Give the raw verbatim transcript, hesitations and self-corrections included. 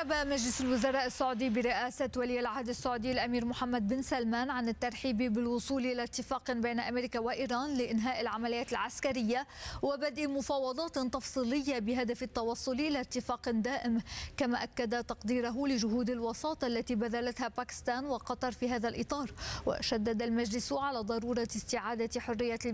أجاب مجلس الوزراء السعودي برئاسة ولي العهد السعودي الأمير محمد بن سلمان عن الترحيب بالوصول إلى اتفاق بين أمريكا وإيران لإنهاء العمليات العسكرية وبدء مفاوضات تفصيلية بهدف التوصل إلى اتفاق دائم، كما أكد تقديره لجهود الوساطة التي بذلتها باكستان وقطر في هذا الإطار. وشدد المجلس على ضرورة استعادة حرية